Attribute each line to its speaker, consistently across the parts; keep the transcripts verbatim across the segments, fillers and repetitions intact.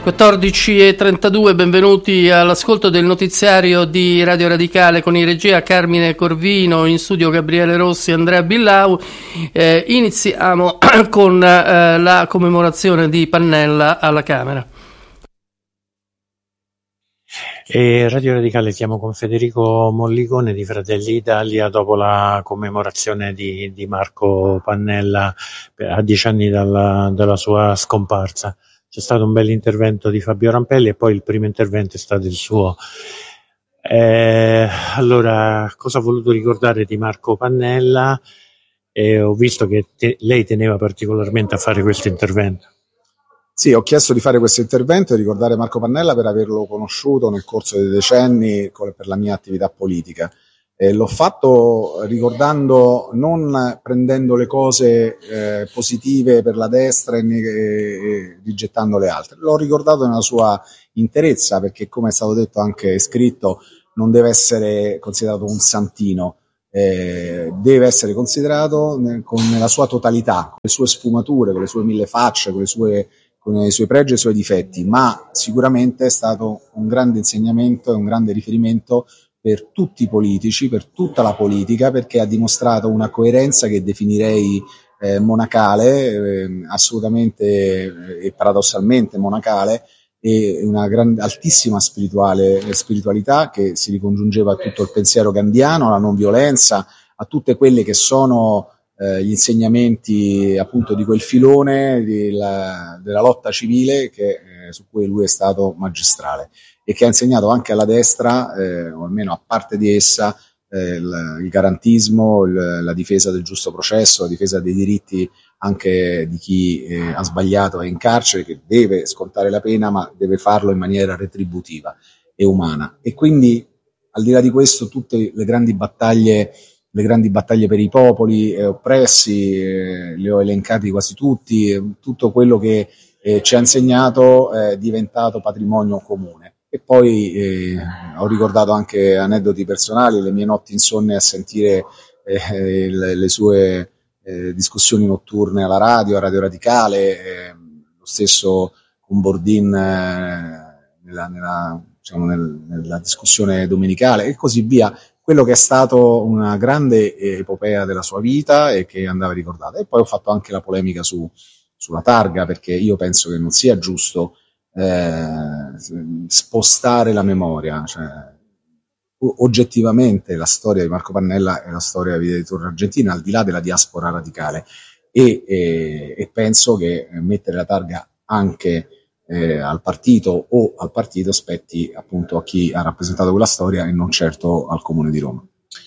Speaker 1: quattordici e trentadue, benvenuti all'ascolto del notiziario di Radio Radicale con in regia Carmine Corvino, in studio Gabriele Rossi e Andrea Billau. Eh, iniziamo con eh, la commemorazione di Pannella alla Camera.
Speaker 2: E Radio Radicale siamo con Federico Mollicone di Fratelli Italia dopo la commemorazione di, di Marco Pannella a dieci anni dalla, dalla sua scomparsa. C'è stato un bel intervento di Fabio Rampelli e poi il primo intervento è stato il suo. Eh, allora, cosa ha voluto ricordare di Marco Pannella? Eh, ho visto che te, lei teneva particolarmente a fare questo intervento.
Speaker 3: Sì, ho chiesto di fare questo intervento e ricordare Marco Pannella per averlo conosciuto nel corso dei decenni per la mia attività politica. Eh, l'ho fatto ricordando, non prendendo le cose eh, positive per la destra e, e, e rigettando le altre. L'ho ricordato nella sua interezza perché, come è stato detto anche scritto, non deve essere considerato un santino, eh, deve essere considerato nel, con, nella sua totalità, con le sue sfumature, con le sue mille facce, con le sue con i suoi pregi e i suoi difetti, ma sicuramente è stato un grande insegnamento e un grande riferimento per tutti i politici, per tutta la politica, perché ha dimostrato una coerenza che definirei eh, monacale, eh, assolutamente eh, e paradossalmente monacale, e una grande, altissima spirituale, spiritualità che si ricongiungeva a tutto il pensiero gandhiano, alla non violenza, a tutte quelle che sono gli insegnamenti appunto di quel filone della, della lotta civile che, eh, su cui lui è stato magistrale e che ha insegnato anche alla destra, eh, o almeno a parte di essa, eh, il, il garantismo, il, la difesa del giusto processo, la difesa dei diritti anche di chi eh, ha sbagliato e è in carcere, che deve scontare la pena ma deve farlo in maniera retributiva e umana. E quindi, al di là di questo, tutte le grandi battaglie le grandi battaglie per i popoli eh, oppressi, eh, li ho elencati quasi tutti, eh, tutto quello che eh, ci ha insegnato è diventato patrimonio comune. E poi eh, ho ricordato anche aneddoti personali, le mie notti insonne a sentire eh, le, le sue eh, discussioni notturne alla radio, a Radio Radicale, eh, lo stesso con Bordin eh, nella, nella, diciamo, nel, nella discussione domenicale e così via. Quello che è stato una grande epopea della sua vita e che andava ricordata. E poi ho fatto anche la polemica su, sulla targa, perché io penso che non sia giusto eh, spostare la memoria. Cioè, oggettivamente la storia di Marco Pannella è la storia della vita di Torre Argentina, al di là della diaspora radicale, e, e, e penso che mettere la targa anche Eh, al partito o al partito spetti appunto a chi ha rappresentato quella storia e non certo al Comune di Roma.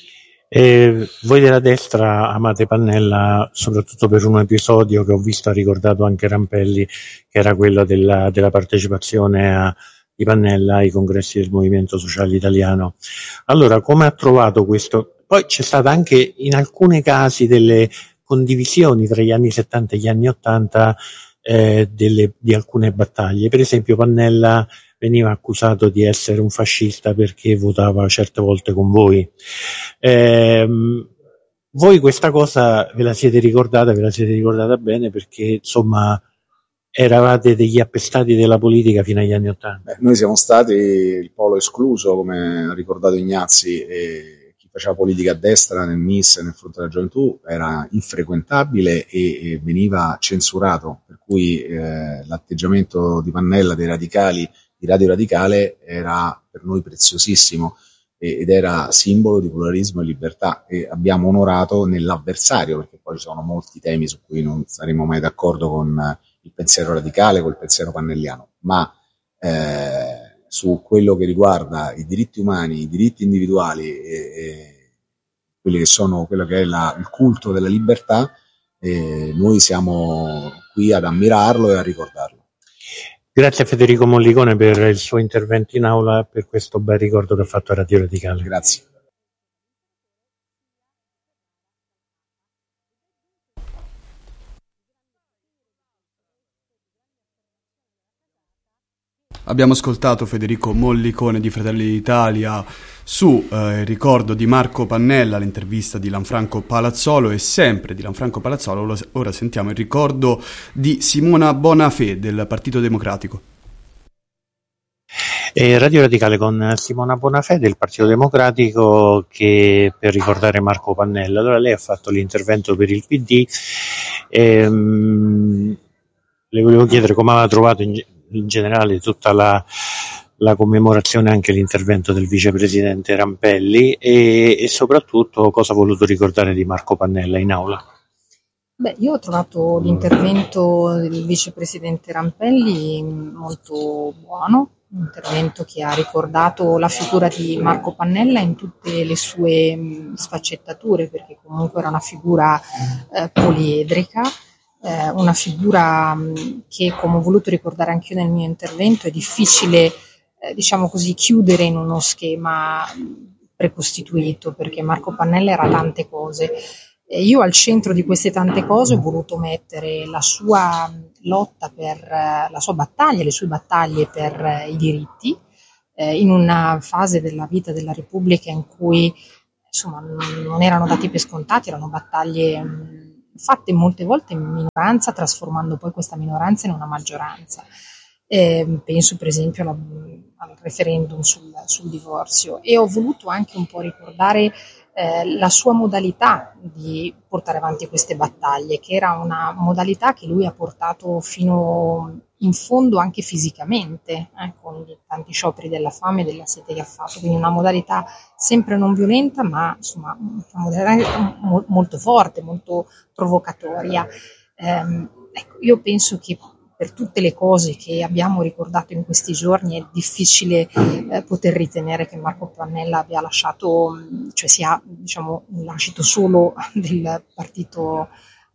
Speaker 2: E voi della destra amate Pannella soprattutto per un episodio che ho visto, ha ricordato anche Rampelli, che era quello della, della partecipazione a, di Pannella ai congressi del Movimento Sociale Italiano. Allora, come ha trovato questo? Poi c'è stata anche in alcuni casi delle condivisioni tra gli anni settanta e gli anni ottanta Eh, delle, di alcune battaglie. Per esempio Pannella veniva accusato di essere un fascista perché votava certe volte con voi. Eh, voi questa cosa ve la siete ricordata, ve la siete ricordata bene perché insomma eravate degli appestati della politica fino agli anni Ottanta.
Speaker 3: Beh, noi siamo stati il polo escluso, come ha ricordato Ignazzi, e faceva politica a destra nel M I S e nel Fronte della Gioventù era infrequentabile e, e veniva censurato, per cui eh, l'atteggiamento di Pannella, dei radicali, di Radio Radicale, era per noi preziosissimo e, ed era simbolo di pluralismo e libertà, e abbiamo onorato nell'avversario, perché poi ci sono molti temi su cui non saremo mai d'accordo con il pensiero radicale, col pensiero pannelliano, ma eh, su quello che riguarda i diritti umani, i diritti individuali e, e quelli che sono quello che è la, il culto della libertà, e noi siamo qui ad ammirarlo e a ricordarlo.
Speaker 2: Grazie a Federico Mollicone per il suo intervento in aula, per questo bel ricordo che ha fatto a Radio Radicale.
Speaker 3: Grazie.
Speaker 4: Abbiamo ascoltato Federico Mollicone di Fratelli d'Italia su eh, il ricordo di Marco Pannella, l'intervista di Lanfranco Palazzolo, e sempre di Lanfranco Palazzolo ora sentiamo il ricordo di Simona Bonafè del Partito Democratico.
Speaker 2: E Radio Radicale con Simona Bonafè del Partito Democratico, che per ricordare Marco Pannella. Allora, lei ha fatto l'intervento per il P D, ehm, le volevo chiedere come aveva trovato in, in generale tutta la, la commemorazione, anche l'intervento del vicepresidente Rampelli, e, e soprattutto cosa ha voluto ricordare di Marco Pannella in aula.
Speaker 5: Beh, io ho trovato l'intervento del vicepresidente Rampelli molto buono, un intervento che ha ricordato la figura di Marco Pannella in tutte le sue mh, sfaccettature, perché comunque era una figura eh, poliedrica, eh, una figura mh, che, come ho voluto ricordare anch'io nel mio intervento, è difficile, eh, diciamo così, chiudere in uno schema precostituito, perché Marco Pannella era tante cose. E io al centro di queste tante cose ho voluto mettere la sua lotta per la sua battaglia, le sue battaglie per i diritti, eh, in una fase della vita della Repubblica in cui insomma non erano dati per scontati, erano battaglie mh, fatte molte volte in minoranza, trasformando poi questa minoranza in una maggioranza. Eh, penso per esempio alla, al referendum sul, sul divorzio, e ho voluto anche un po' ricordare Eh, la sua modalità di portare avanti queste battaglie, che era una modalità che lui ha portato fino in fondo anche fisicamente, eh, con tanti scioperi della fame e della sete che ha fatto, quindi una modalità sempre non violenta, ma insomma una modalità mo- molto forte, molto provocatoria. Eh, ecco, io penso che per tutte le cose che abbiamo ricordato in questi giorni è difficile eh, poter ritenere che Marco Pannella abbia lasciato, cioè sia, diciamo, un lascito solo del partito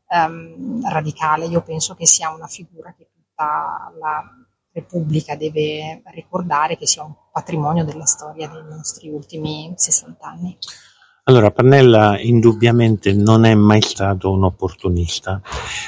Speaker 5: ehm, radicale. Io penso che sia una figura che tutta la Repubblica deve ricordare, che sia un patrimonio della storia dei nostri ultimi sessanta anni.
Speaker 2: Allora, Pannella indubbiamente non è mai stato un opportunista.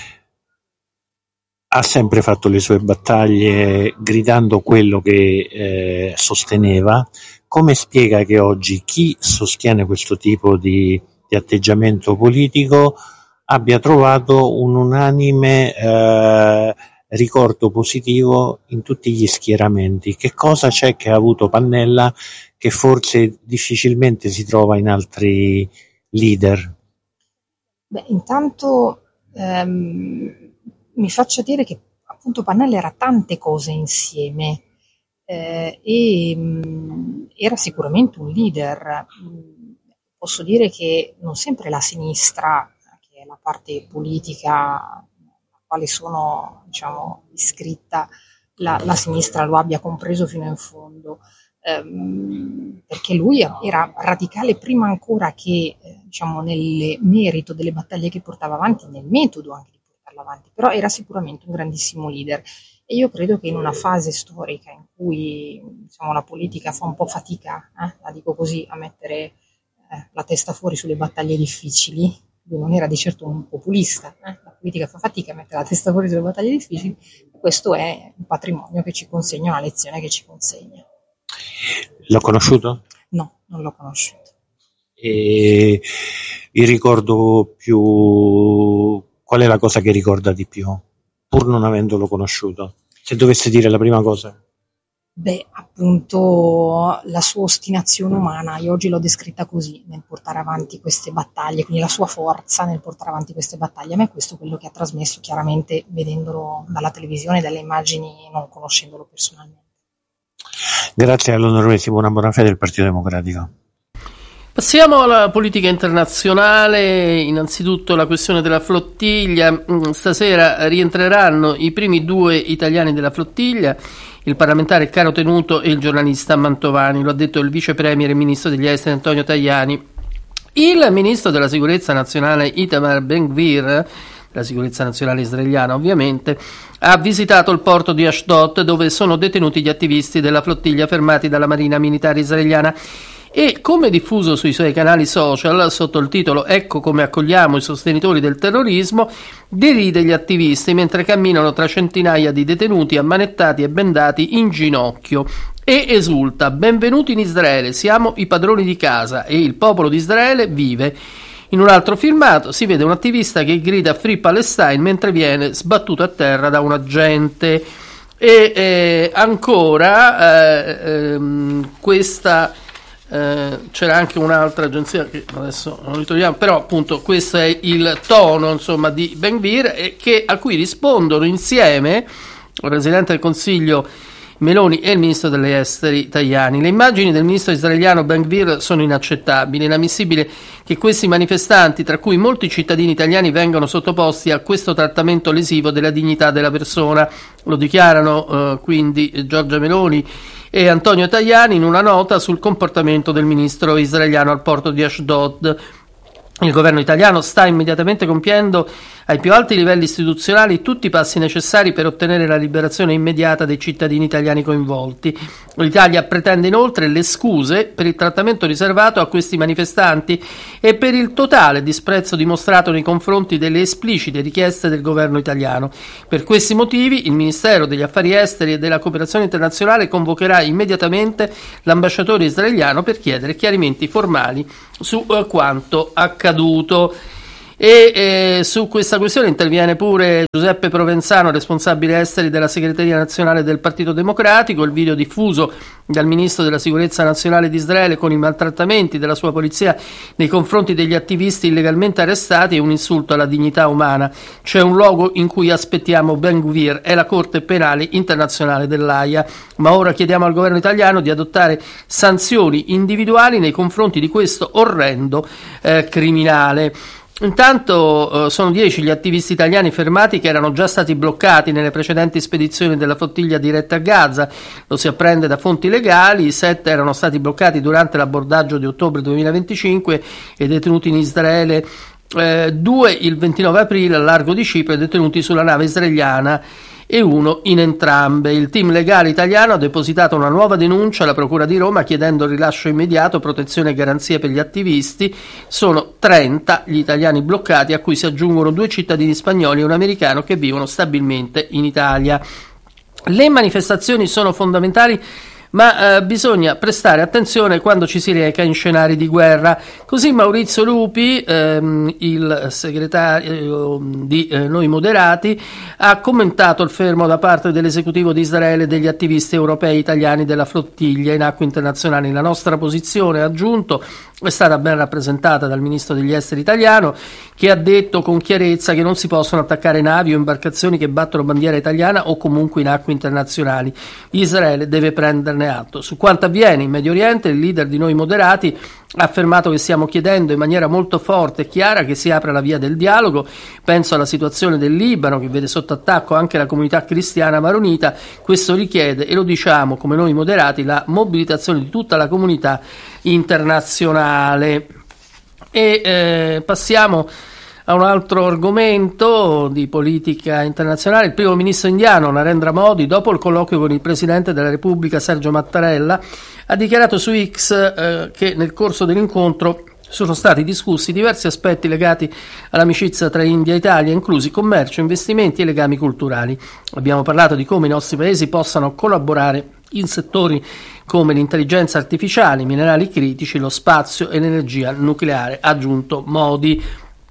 Speaker 2: Ha sempre fatto le sue battaglie gridando quello che eh, sosteneva. Come spiega che oggi chi sostiene questo tipo di, di atteggiamento politico abbia trovato un unanime eh, ricordo positivo in tutti gli schieramenti? Che cosa c'è che ha avuto Pannella che forse difficilmente si trova in altri leader?
Speaker 5: Beh, intanto ehm... mi faccio dire che appunto Pannella era tante cose insieme eh, e mh, era sicuramente un leader. Posso dire che non sempre la sinistra, che è la parte politica alla quale sono, diciamo, iscritta, la, la sinistra lo abbia compreso fino in fondo, ehm, perché lui era radicale prima ancora che eh, diciamo nel merito delle battaglie che portava avanti, nel metodo anche avanti, però era sicuramente un grandissimo leader, e io credo che in una fase storica in cui diciamo, la politica fa un po' fatica, eh, la dico così, a mettere eh, la testa fuori sulle battaglie difficili, lui non era di certo un populista, eh, la politica fa fatica a mettere la testa fuori sulle battaglie difficili, questo è un patrimonio che ci consegna, una lezione che ci consegna.
Speaker 2: L'ho conosciuto?
Speaker 5: No, non l'ho conosciuto.
Speaker 2: E il ricordo più... Qual è la cosa che ricorda di più, pur non avendolo conosciuto? Se dovesse dire la prima cosa.
Speaker 5: Beh, appunto la sua ostinazione umana, io oggi l'ho descritta così, nel portare avanti queste battaglie, quindi la sua forza nel portare avanti queste battaglie. A me questo è quello che ha trasmesso, chiaramente vedendolo dalla televisione, dalle immagini, non conoscendolo personalmente.
Speaker 2: Grazie all'onorevole Simona Bonafè del Partito Democratico.
Speaker 1: Passiamo alla politica internazionale. Innanzitutto la questione della flottiglia. Stasera rientreranno i primi due italiani della flottiglia, il parlamentare Caro Tenuto e il giornalista Mantovani, lo ha detto il vice premier e ministro degli esteri Antonio Tajani. Il ministro della sicurezza nazionale Itamar Ben-Gvir, della sicurezza nazionale israeliana ovviamente, ha visitato il porto di Ashdod, dove sono detenuti gli attivisti della flottiglia fermati dalla marina militare israeliana. E, come diffuso sui suoi canali social sotto il titolo "Ecco come accogliamo i sostenitori del terrorismo", deride gli attivisti mentre camminano tra centinaia di detenuti ammanettati e bendati in ginocchio e esulta: "Benvenuti in Israele, siamo i padroni di casa e il popolo di Israele vive". In un altro filmato si vede un attivista che grida "Free Palestine" mentre viene sbattuto a terra da un agente. E eh, ancora eh, ehm, questa eh, c'era anche un'altra agenzia che adesso non ritroviamo, però appunto questo è il tono, insomma, di Ben Gvir, e che, a cui rispondono insieme il Presidente del Consiglio Meloni e il Ministro degli Esteri Tajani. Le immagini del Ministro israeliano Ben Gvir sono inaccettabili. È inammissibile che questi manifestanti, tra cui molti cittadini italiani, vengano sottoposti a questo trattamento lesivo della dignità della persona. Lo dichiarano eh, quindi Giorgia Meloni e Antonio Tajani in una nota sul comportamento del Ministro israeliano al porto di Ashdod. Il governo italiano sta immediatamente compiendo ai più alti livelli istituzionali tutti i passi necessari per ottenere la liberazione immediata dei cittadini italiani coinvolti. L'Italia pretende inoltre le scuse per il trattamento riservato a questi manifestanti e per il totale disprezzo dimostrato nei confronti delle esplicite richieste del governo italiano. Per questi motivi il Ministero degli Affari Esteri e della Cooperazione Internazionale convocherà immediatamente l'ambasciatore israeliano per chiedere chiarimenti formali su uh, quanto accaduto. E eh, su questa questione interviene pure Giuseppe Provenzano, responsabile esteri della segreteria nazionale del Partito Democratico. Il video diffuso dal ministro della sicurezza nazionale di Israele con i maltrattamenti della sua polizia nei confronti degli attivisti illegalmente arrestati è un insulto alla dignità umana. C'è un luogo in cui aspettiamo Ben Gvir, è la Corte Penale Internazionale dell'Aia, ma ora chiediamo al governo italiano di adottare sanzioni individuali nei confronti di questo orrendo eh, criminale. Intanto eh, sono dieci gli attivisti italiani fermati che erano già stati bloccati nelle precedenti spedizioni della flottiglia diretta a Gaza. Lo si apprende da fonti legali. Sette erano stati bloccati durante l'abbordaggio di ottobre duemilaventicinque e detenuti in Israele, eh, due il ventinove aprile al largo di Cipro e detenuti sulla nave israeliana e uno in entrambe. Il team legale italiano ha depositato una nuova denuncia alla Procura di Roma chiedendo il rilascio immediato, protezione e garanzie per gli attivisti. Sono trenta gli italiani bloccati, a cui si aggiungono due cittadini spagnoli e un americano che vivono stabilmente in Italia. Le manifestazioni sono fondamentali, ma eh, bisogna prestare attenzione quando ci si reca in scenari di guerra. Così Maurizio Lupi, ehm, il segretario di eh, Noi Moderati, ha commentato il fermo da parte dell'esecutivo di Israele degli attivisti europei italiani della flottiglia in acque internazionali. La nostra posizione, ha aggiunto, è stata ben rappresentata dal ministro degli esteri italiano, che ha detto con chiarezza che non si possono attaccare navi o imbarcazioni che battono bandiera italiana o comunque in acque internazionali. Israele deve prenderne atto. Su quanto avviene in Medio Oriente, il leader di Noi Moderati ha affermato che stiamo chiedendo in maniera molto forte e chiara che si apra la via del dialogo. Penso alla situazione del Libano, che vede sotto attacco anche la comunità cristiana maronita. Questo richiede, e lo diciamo come Noi Moderati, la mobilitazione di tutta la comunità internazionale. E eh, passiamo a un altro argomento di politica internazionale. Il primo ministro indiano Narendra Modi, dopo il colloquio con il presidente della Repubblica Sergio Mattarella, ha dichiarato su X eh, che nel corso dell'incontro sono stati discussi diversi aspetti legati all'amicizia tra India e Italia, inclusi commercio, investimenti e legami culturali. Abbiamo parlato di come i nostri paesi possano collaborare in settori come l'intelligenza artificiale, i minerali critici, lo spazio e l'energia nucleare, ha aggiunto Modi.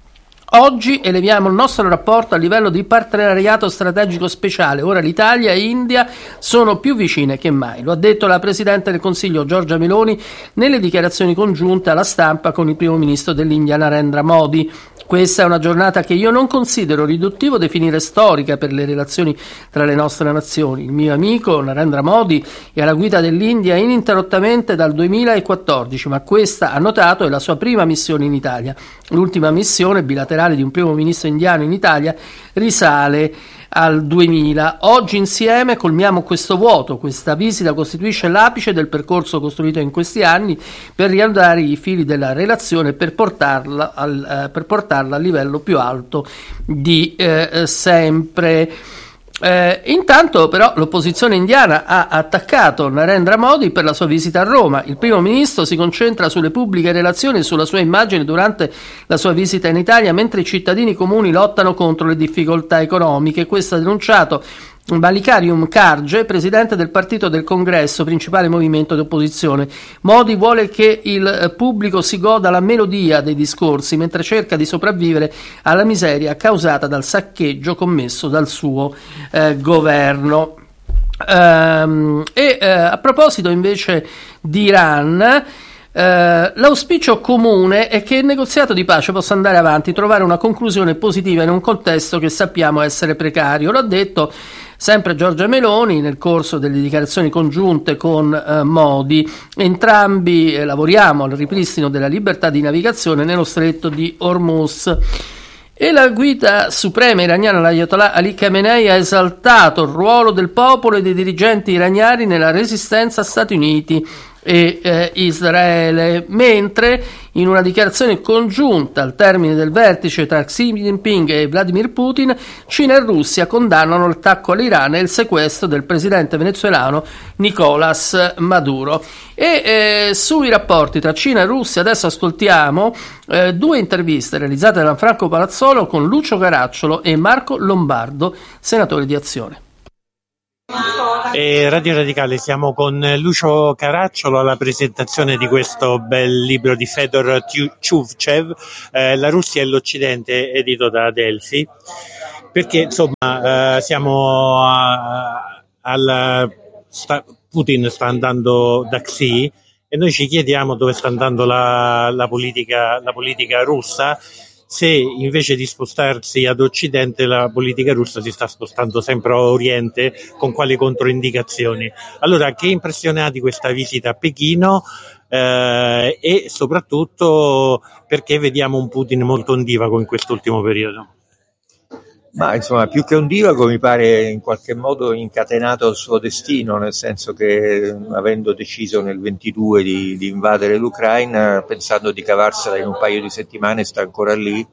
Speaker 1: Oggi eleviamo il nostro rapporto a livello di partenariato strategico speciale. Ora l'Italia e India sono più vicine che mai. Lo ha detto la Presidente del Consiglio Giorgia Meloni nelle dichiarazioni congiunte alla stampa con il primo ministro dell'India Narendra Modi. Questa è una giornata che io non considero riduttivo definire storica per le relazioni tra le nostre nazioni. Il mio amico Narendra Modi è alla guida dell'India ininterrottamente dal duemilaquattordici, ma questa, ha notato, è la sua prima missione in Italia. L'ultima missione bilaterale di un primo ministro indiano in Italia risale al duemila. Oggi insieme colmiamo questo vuoto. Questa visita costituisce l'apice del percorso costruito in questi anni per riannodare i fili della relazione e per portarla al, eh, per portarla a livello più alto di eh, sempre. Eh, intanto però l'opposizione indiana ha attaccato Narendra Modi per la sua visita a Roma. Il primo ministro si concentra sulle pubbliche relazioni e sulla sua immagine durante la sua visita in Italia, mentre i cittadini comuni lottano contro le difficoltà economiche. Questo ha denunciato Mallikarjum Kharge, presidente del partito del Congresso, principale movimento di opposizione. Modi vuole che il pubblico si goda la melodia dei discorsi mentre cerca di sopravvivere alla miseria causata dal saccheggio commesso dal suo eh, governo. Um, e uh, a proposito invece di Iran, Uh, l'auspicio comune è che il negoziato di pace possa andare avanti, trovare una conclusione positiva in un contesto che sappiamo essere precario. Lo ha detto sempre Giorgia Meloni nel corso delle dichiarazioni congiunte con uh, Modi. Entrambi eh, lavoriamo al ripristino della libertà di navigazione nello stretto di Hormuz. E la guida suprema iraniana, l'Ayatollah Ali Khamenei, ha esaltato il ruolo del popolo e dei dirigenti iraniani nella resistenza a Stati Uniti e eh, Israele, mentre in una dichiarazione congiunta al termine del vertice tra Xi Jinping e Vladimir Putin, Cina e Russia condannano l'attacco all'Iran e il sequestro del presidente venezuelano Nicolás Maduro. E eh, sui rapporti tra Cina e Russia adesso ascoltiamo eh, due interviste realizzate da Franco Palazzolo con Lucio Caracciolo e Marco Lombardo, senatori di Azione.
Speaker 2: E Radio Radicale, siamo con Lucio Caracciolo alla presentazione di questo bel libro di Fedor Chuvchev, eh, La Russia e l'Occidente, edito da Adelphi, perché insomma eh, siamo a, al sta, Putin sta andando da Xi e noi ci chiediamo dove sta andando la, la politica la politica russa, se invece di spostarsi ad Occidente la politica russa si sta spostando sempre a Oriente, con quali controindicazioni. Allora, che impressione ha di questa visita a Pechino eh, e soprattutto perché vediamo un Putin molto ondivago in quest'ultimo periodo?
Speaker 6: Ma insomma, più che ondivago mi pare in qualche modo incatenato al suo destino, nel senso che avendo deciso nel ventidue di, di invadere l'Ucraina, pensando di cavarsela in un paio di settimane, sta ancora lì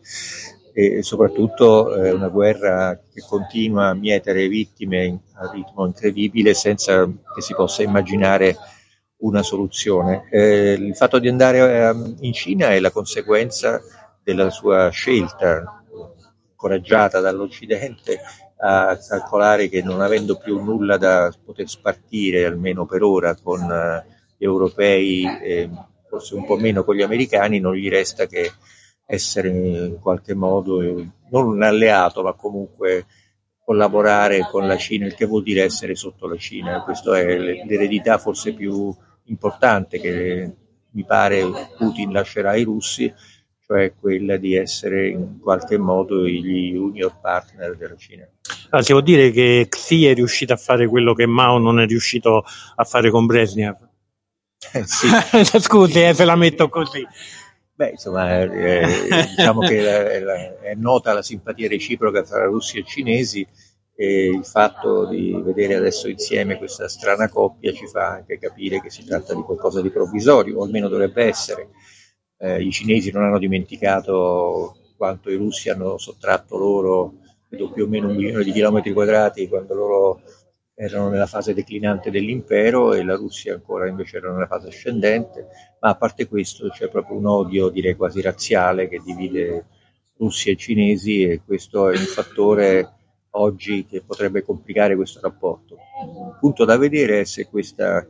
Speaker 6: e soprattutto è una guerra che continua a mietere vittime a ritmo incredibile senza che si possa immaginare una soluzione. Eh, il fatto di andare in Cina è la conseguenza della sua scelta incoraggiata dall'Occidente a calcolare che non avendo più nulla da poter spartire, almeno per ora, con gli europei e forse un po' meno con gli americani, non gli resta che essere in qualche modo non un alleato, ma comunque collaborare con la Cina, il che vuol dire essere sotto la Cina. Questa è l'eredità forse più importante che mi pare Putin lascerà ai russi, cioè quella di essere in qualche modo gli junior partner della Cina.
Speaker 2: Ah, si può dire che Xi è riuscito a fare quello che Mao non è riuscito a fare con Brezhnev?
Speaker 6: Eh, sì.
Speaker 2: Scusi, eh, se la metto così.
Speaker 6: Beh, insomma, eh, diciamo che è, è, è nota la simpatia reciproca tra russi e cinesi e il fatto di vedere adesso insieme questa strana coppia ci fa anche capire che si tratta di qualcosa di provvisorio, o almeno dovrebbe essere. Eh, I cinesi non hanno dimenticato quanto i russi hanno sottratto loro, credo più o meno un milione di chilometri quadrati quando loro erano nella fase declinante dell'impero e la Russia ancora invece era nella fase ascendente, ma a parte questo c'è proprio un odio, direi quasi razziale, che divide russi e cinesi e questo è un fattore oggi che potrebbe complicare questo rapporto. Un punto da vedere è se questa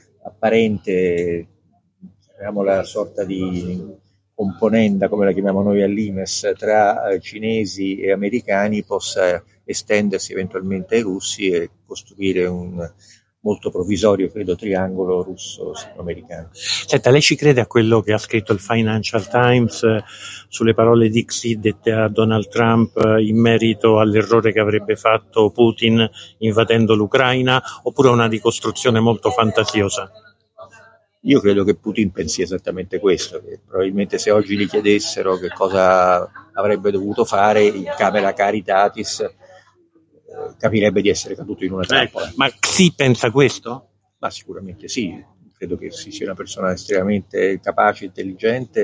Speaker 6: apparente la sorta di componenda, come la chiamiamo noi all'I M E S, tra cinesi e americani possa estendersi eventualmente ai russi e costruire un molto provvisorio, credo, triangolo russo-americano.
Speaker 2: Senta, lei ci crede a quello che ha scritto il Financial Times eh, sulle parole di Xi dette a Donald Trump eh, in merito all'errore che avrebbe fatto Putin invadendo l'Ucraina, oppure una ricostruzione molto fantasiosa?
Speaker 6: Io credo che Putin pensi esattamente questo, che probabilmente se oggi gli chiedessero che cosa avrebbe dovuto fare in camera caritatis eh, capirebbe di essere caduto in una trappola.
Speaker 2: Eh, ma Xi pensa questo?
Speaker 6: Ma sicuramente sì, credo che Xi sia una persona estremamente capace, intelligente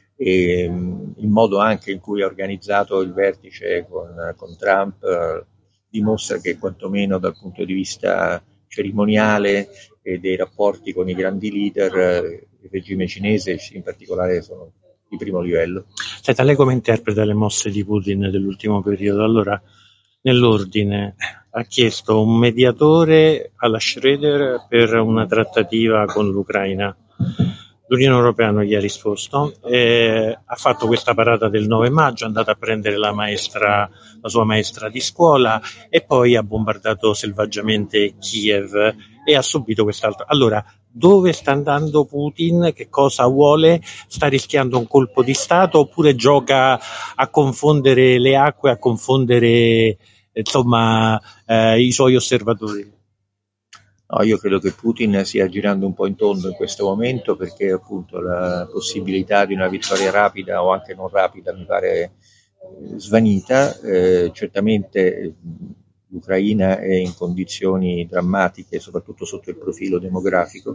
Speaker 6: e mh, il modo anche in cui ha organizzato il vertice con, con Trump eh, dimostra che quantomeno dal punto di vista cerimoniale e dei rapporti con i grandi leader, il regime cinese in particolare sono di primo livello.
Speaker 2: Senta, lei come interpreta le mosse di Putin dell'ultimo periodo? Allora, nell'ordine, ha chiesto un mediatore alla Schroeder per una trattativa con l'Ucraina. L'Unione Europea non gli ha risposto, eh, ha fatto questa parata del nove maggio, è andata a prendere la maestra, la sua maestra di scuola e poi ha bombardato selvaggiamente Kiev e ha subito quest'altro. Allora, dove sta andando Putin? Che cosa vuole? Sta rischiando un colpo di Stato oppure gioca a confondere le acque, a confondere insomma eh, i suoi osservatori?
Speaker 6: No, io credo che Putin stia girando un po' in tondo in questo momento, perché appunto la possibilità di una vittoria rapida o anche non rapida mi pare svanita. Eh, certamente l'Ucraina è in condizioni drammatiche, soprattutto sotto il profilo demografico.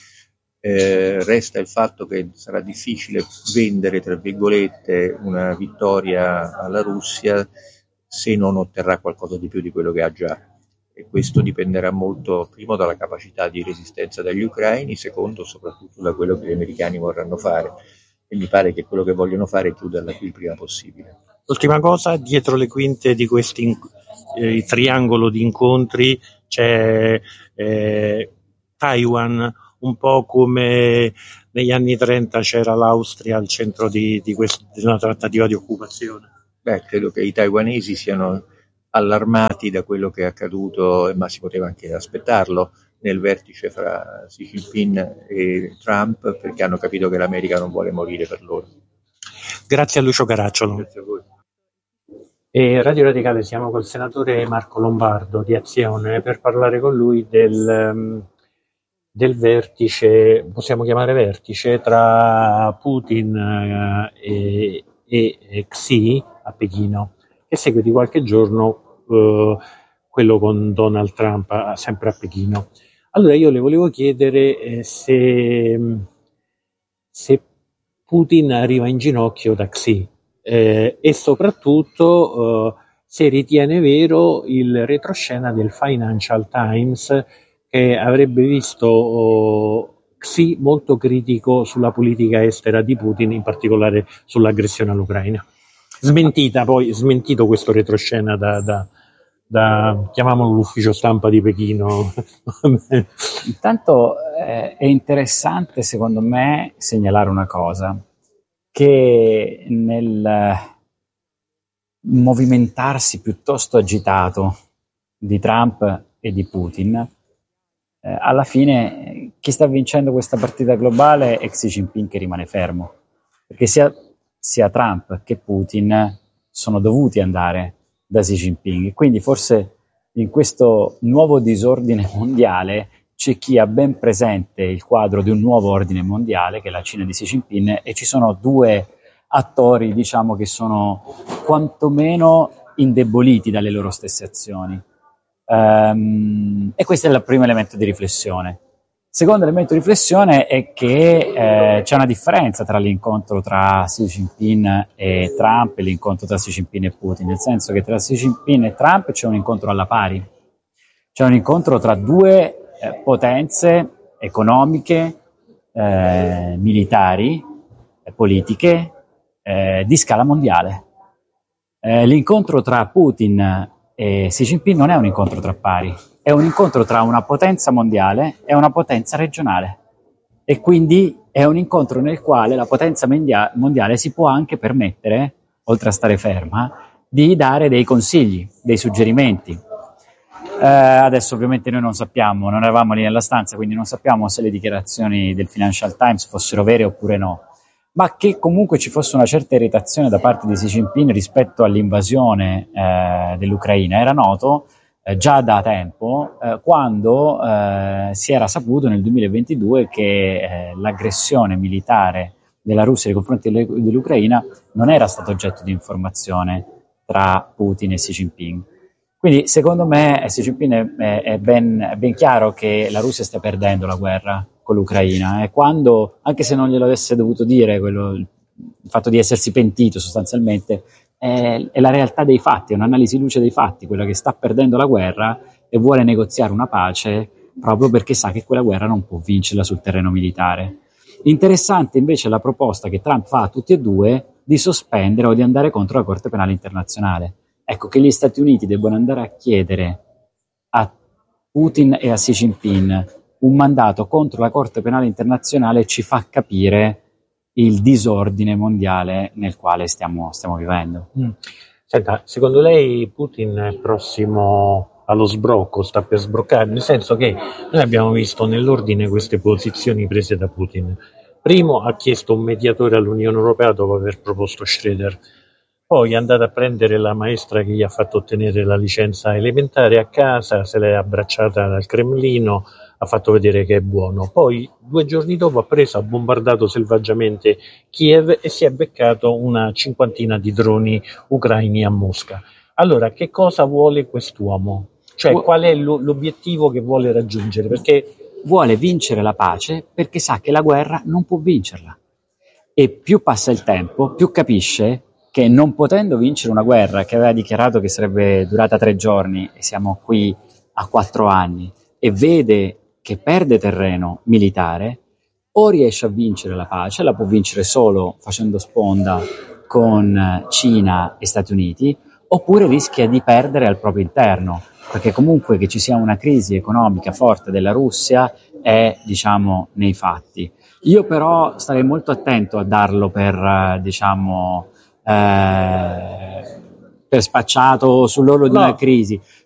Speaker 6: Eh, resta il fatto che sarà difficile vendere, tra virgolette, una vittoria alla Russia se non otterrà qualcosa di più di quello che ha già. E questo dipenderà molto, primo, dalla capacità di resistenza degli ucraini, secondo soprattutto da quello che gli americani vorranno fare, e mi pare che quello che vogliono fare è chiuderla qui il prima possibile.
Speaker 2: Ultima cosa, dietro le quinte di questo eh, triangolo di incontri c'è eh, Taiwan, un po' come negli anni trenta c'era l'Austria al centro di, di, quest- di una trattativa di occupazione.
Speaker 6: Beh, credo che i taiwanesi siano allarmati da quello che è accaduto, ma si poteva anche aspettarlo, nel vertice fra Xi Jinping e Trump, perché hanno capito che l'America non vuole morire per loro.
Speaker 2: Grazie a Lucio Caracciolo.
Speaker 6: Grazie a voi.
Speaker 2: E Radio Radicale siamo col senatore Marco Lombardo di Azione per parlare con lui del, del vertice, possiamo chiamare vertice, tra Putin e, e Xi a Pechino, che segue di qualche giorno Uh, quello con Donald Trump uh, sempre a Pechino. Allora io le volevo chiedere eh, se, se Putin arriva in ginocchio da Xi eh, e soprattutto uh, se ritiene vero il retroscena del Financial Times che avrebbe visto uh, Xi molto critico sulla politica estera di Putin, in particolare sull'aggressione all'Ucraina. Smentita poi, smentito questo retroscena da, da, da chiamiamolo l'ufficio stampa di Pechino.
Speaker 7: Intanto eh, è interessante secondo me segnalare una cosa, che nel movimentarsi piuttosto agitato di Trump e di Putin, eh, alla fine chi sta vincendo questa partita globale è Xi Jinping, che rimane fermo, perché sia sia Trump che Putin sono dovuti andare da Xi Jinping. Quindi forse in questo nuovo disordine mondiale c'è chi ha ben presente il quadro di un nuovo ordine mondiale, che è la Cina di Xi Jinping, e ci sono due attori, diciamo, che sono quantomeno indeboliti dalle loro stesse azioni. Um, e questo è il primo elemento di riflessione. Secondo elemento di riflessione è che eh, c'è una differenza tra l'incontro tra Xi Jinping e Trump e l'incontro tra Xi Jinping e Putin, nel senso che tra Xi Jinping e Trump c'è un incontro alla pari, c'è un incontro tra due eh, potenze economiche, eh, militari, eh, politiche eh, di scala mondiale. Eh, l'incontro tra Putin e Xi Jinping non è un incontro tra pari, è un incontro tra una potenza mondiale e una potenza regionale, e quindi è un incontro nel quale la potenza mondia- mondiale si può anche permettere, oltre a stare ferma, di dare dei consigli, dei suggerimenti. Eh, adesso ovviamente noi non sappiamo, non eravamo lì nella stanza, quindi non sappiamo se le dichiarazioni del Financial Times fossero vere oppure no, ma che comunque ci fosse una certa irritazione da parte di Xi Jinping rispetto all'invasione eh, dell'Ucraina era noto eh, già da tempo, eh, quando eh, si era saputo nel duemilaventidue che eh, l'aggressione militare della Russia nei confronti dell'Ucraina non era stato oggetto di informazione tra Putin e Xi Jinping. Quindi secondo me Xi Jinping è, è, ben, è ben chiaro che la Russia sta perdendo la guerra con l'Ucraina, e quando, anche se non glielo avesse dovuto dire, quello, il fatto di essersi pentito sostanzialmente, è, è la realtà dei fatti, è un'analisi luce dei fatti, quella che sta perdendo la guerra e vuole negoziare una pace proprio perché sa che quella guerra non può vincerla sul terreno militare. Interessante invece la proposta che Trump fa a tutti e due di sospendere o di andare contro la Corte Penale Internazionale. Ecco, che gli Stati Uniti debbano andare a chiedere a Putin e a Xi Jinping un mandato contro la Corte Penale Internazionale ci fa capire il disordine mondiale nel quale stiamo, stiamo vivendo.
Speaker 2: Mm. Senta, secondo lei Putin è prossimo allo sbrocco, sta per sbroccare? Nel senso che noi abbiamo visto nell'ordine queste posizioni prese da Putin. Primo ha chiesto un mediatore all'Unione Europea dopo aver proposto Schroeder. Poi è andata a prendere la maestra che gli ha fatto ottenere la licenza elementare a casa, se l'è abbracciata dal Cremlino, ha fatto vedere che è buono. Poi due giorni dopo ha preso, ha bombardato selvaggiamente Kiev e si è beccato una cinquantina di droni ucraini a Mosca. Allora, che cosa vuole quest'uomo? Cioè, qual è lo, l'obiettivo che vuole raggiungere? Perché
Speaker 7: vuole vincere la pace perché sa che la guerra non può vincerla. E più passa il tempo, più capisce che non potendo vincere una guerra che aveva dichiarato che sarebbe durata tre giorni e siamo qui a quattro anni, e vede che perde terreno militare, o riesce a vincere la pace, la può vincere solo facendo sponda con Cina e Stati Uniti, oppure rischia di perdere al proprio interno, perché comunque che ci sia una crisi economica forte della Russia è, diciamo, nei fatti. Io però starei molto attento a darlo per, diciamo, eh, per spacciato sull'orlo di
Speaker 2: no.
Speaker 7: una crisi,